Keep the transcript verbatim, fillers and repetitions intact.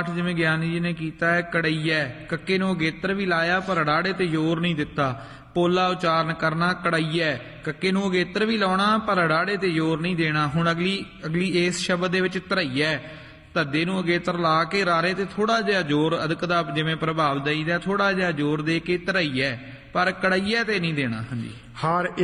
ਜਿਵੇਂ ਗਿਆਨੀ ਜੀ ਨੇ ਕੀਤਾ ਹੈ ਕੜਈਆ, ਕੱਕੇ ਨੂੰ ਅਗੇਤਰ ਵੀ ਲਾਇਆ ਪਰ ਰਾੜੇ ਤੇ ਜ਼ੋਰ ਨਹੀਂ ਦਿੱਤਾ। ਪੋਲਾ ਉਚਾਰਨ ਕਰਨਾ ਕੜਈਆ, ਕੱਕੇ ਨੂੰ ਅਗੇਤਰ ਵੀ ਲਾਉਣਾ ਪਰ ਰਾੜੇ ਤੇ ਜ਼ੋਰ ਨਹੀਂ ਦੇਣਾ। ਹੁਣ ਅਗਲੀ ਅਗਲੀ ਇਸ ਸ਼ਬਦ ਦੇ ਵਿੱਚ ਧਰਈਆ, ਧੱਦੇ ਨੂੰ ਅਗੇਤਰ ਲਾ ਕੇ ਰਾਰੇ ਤੇ ਥੋੜਾ ਜਿਹਾ ਜ਼ੋਰ ਅਦਕ ਦਾ ਜਿਵੇਂ ਪ੍ਰਭਾਵ ਦਈਦਾ, ਥੋੜਾ ਜਿਹਾ ਜ਼ੋਰ ਦੇ ਕੇ ਧਰਈਆ, ਪਰ ਕੜਈਆ ਤੇ ਨਹੀਂ ਦੇਣਾ। ਹਾਂਜੀ। ਹਰ